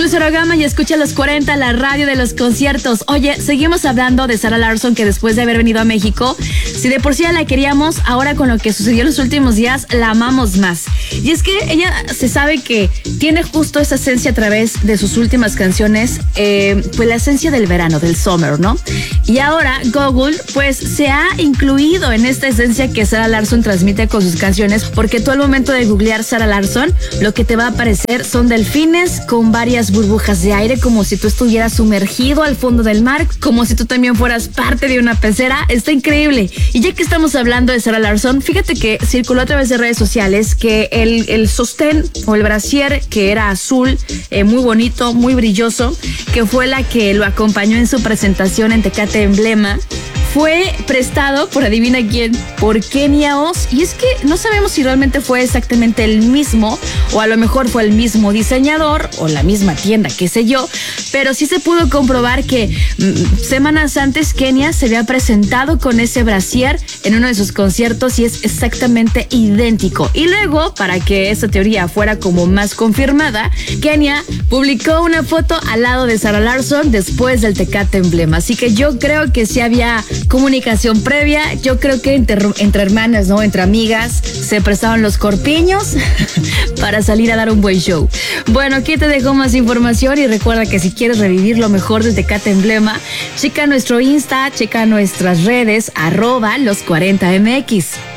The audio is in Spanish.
Soy Sara Gama y escucha los 40, la radio de los conciertos. Oye, seguimos hablando de Zara Larsson, que después de haber venido a México, si de por sí ya la queríamos, ahora con lo que sucedió en los últimos días, la amamos más. Y es que ella se sabe que tiene justo esa esencia a través de sus últimas canciones, pues la esencia del verano, del summer, ¿no? Y ahora Google, pues se ha incluido en esta esencia que Zara Larsson transmite con sus canciones, porque tú al momento de googlear Zara Larsson, lo que te va a aparecer son delfines con varias burbujas de aire, como si tú estuvieras sumergido al fondo del mar, como si tú también fueras parte de una pecera. Está increíble. Y ya que estamos hablando de Zara Larsson, fíjate que circuló a través de redes sociales que el sostén o el brasier, que era azul, muy bonito, muy brilloso, que fue la que lo acompañó en su presentación en Tecate Emblema, fue prestado por, adivina quién, por Kenia Oz. Y es que no sabemos si realmente fue exactamente el mismo, o a lo mejor fue el mismo diseñador o la misma tienda, qué sé yo, pero sí se pudo comprobar que semanas antes Kenia se había presentado con ese brasier en uno de sus conciertos y es exactamente idéntico. Y luego, para que esa teoría fuera como más confirmada, Kenia publicó una foto al lado de Zara Larsson después del Tecate Emblema. Así que yo creo que sí había comunicación previa. Yo creo que entre hermanas, ¿no? Entre amigas se prestaban los corpiños para salir a dar un buen show. Bueno, aquí te dejo más información y recuerda que si quieres revivir lo mejor del Tecate Emblema, checa nuestro Insta, checa nuestras redes, @los40mx.